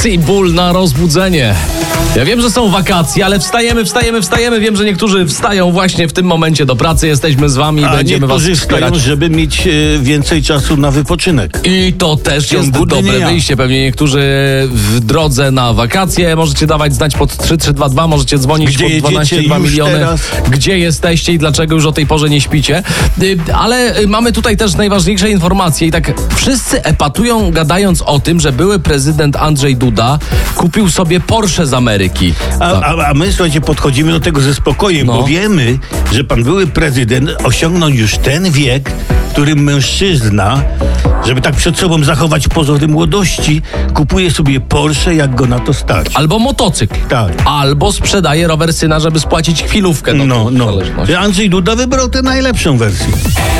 Seks i ból na rozbudzenie. Ja wiem, że są wakacje, ale wstajemy. Wiem, że niektórzy wstają właśnie w tym momencie do pracy. Jesteśmy z wami i będziemy was niektórzy wspierać. wstają, żeby mieć więcej czasu na wypoczynek. I to też jest ciągu dobre dnia. wyjście. Pewnie niektórzy w drodze na wakacje. Możecie dawać znać pod 3322, możecie dzwonić Gdzie pod jedziecie 12 już miliony. teraz? Gdzie jesteście i dlaczego już o tej porze nie śpicie. Ale mamy tutaj też najważniejsze informacje i tak wszyscy epatują gadając o tym, że były prezydent Andrzej Duda kupił sobie Porsche z Ameryki. A my, słuchajcie, podchodzimy do tego ze spokojem, No. bo wiemy, że pan były prezydent osiągnął już ten wiek, w którym mężczyzna, żeby tak przed sobą zachować pozory młodości, kupuje sobie Porsche, jak go na to stać. Albo motocykl. Tak. Albo sprzedaje rower syna, żeby spłacić chwilówkę. No. w zależności. Andrzej Duda wybrał tę najlepszą wersję.